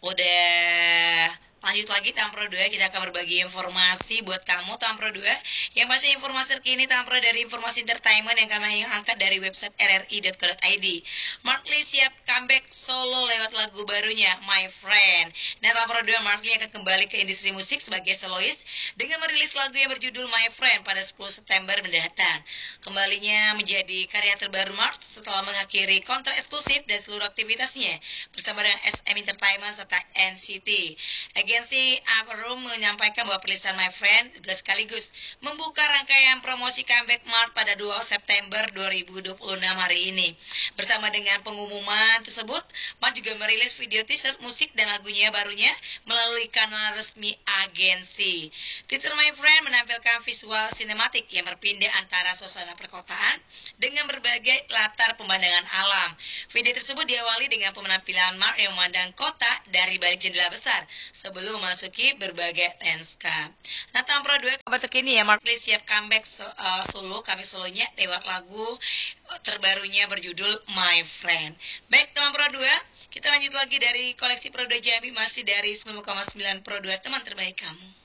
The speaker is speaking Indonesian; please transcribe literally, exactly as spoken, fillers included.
Udah lanjut lagi Tampro dua, kita akan berbagi informasi buat kamu Tampro dua. Yang pasti informasi terkini Tampro dari informasi entertainment yang kami angkat dari website r r i dot co dot i d. Mark Lee siap comeback solo lewat lagu barunya My Friend. Nah Tampro dua, Mark Lee akan kembali ke industri musik sebagai soloist dengan merilis lagu yang berjudul My Friend pada sepuluh September mendatang. Kembalinya menjadi karya terbaru Mark setelah mengakhiri kontrak eksklusif dan seluruh aktivitasnya bersama dengan S M Entertainment serta N C T. Agensi Upper Room menyampaikan bahwa perilisan My Friend juga sekaligus membuka rangkaian promosi comeback Mark pada dua September dua ribu dua puluh enam hari ini. Bersama dengan pengumuman tersebut, Mark juga merilis video teaser musik dan lagunya barunya melalui kanal resmi agensi. Teaser My Friend menampilkan visual sinematik yang berpindah antara suasana perkotaan dengan berbagai latar pemandangan alam. Video tersebut diawali dengan penampilan Mark yang memandang kota dari balik jendela besar sebelum memasuki berbagai landscape. Nah, Tampro dua, kabar terkini ya, Mark Lee siap comeback uh, solo, kami solonya lewat lagu terbarunya berjudul My Friend. Baik, Tampro dua, kita lanjut lagi dari koleksi Pro dua Jambi, masih dari sembilan puluh koma sembilan Pro dua, teman terbaik kamu.